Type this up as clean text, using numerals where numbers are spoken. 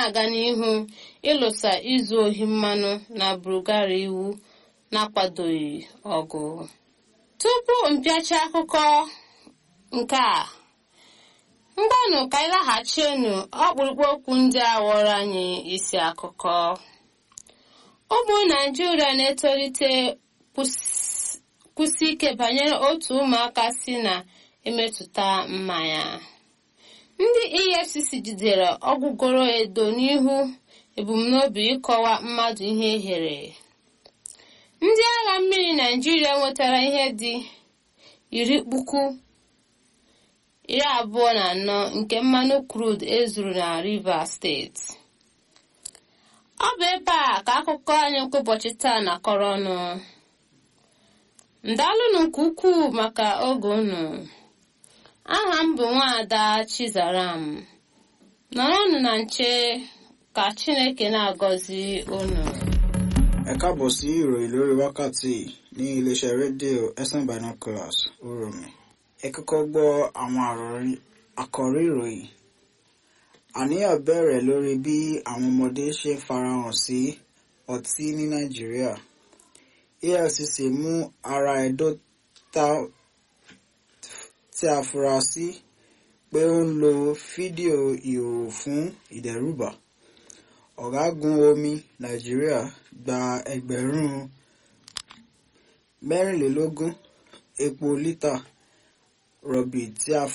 na-aga n'ihu ịlụsa izu ohi mmanụ na Bulgaria iwu na-akwadoghị ọgụ. Tupu mpịacha akụkọ nke a, mgbanụ ka anyị laghachienu ọkpụrụkpụ okwu ndị a ghọrọ anyị isi akụkọ. Ụmụ Naịjirịa na-etolite kwụsị ike banyere otu ụmụaka si na-emetụta mmanya. Ndị EFCC jidere ọgwụgoro edo n'ihu ebumnobi ịkọwa mmadụ ihe ehere. Ndị agha mmiri Naịjirịa nwetara ihe dị 24,000 nke mmanụ crude ezuru na Rivers steeti. Ọ bụ ebe a ka akụkọ anyị nke ụbọchị taa na-akọrọ ọnụ. Ndalụnụ nke ukwuu maka oge unu. Aha m bụ Nwaada Chizaram. Nọrọnụ na nche ka Chineke na-agọzi unu. Ẹ káàbọ̀ sí ìròyìn lórí wákàtí ní iléeṣẹ́ rédíò FM Binoculars Uromi. Ẹ kọ́kọ́ gbọ́ àwọn àkọ́rí ìròyìn. Àníyàn bẹ̀rẹ̀ lórí bí àwọn ọmọdé ṣe farahàn sí ọtí ní Nàìjíríà. EFCC mú ara Ẹdó tí a fura sí pé ó ń lo fídíò ìhòòhò fún ìdẹ́rùbà. Ọ̀gágun omi Nàìjíríà gba 24,000 epo lítà rọ̀bì tí a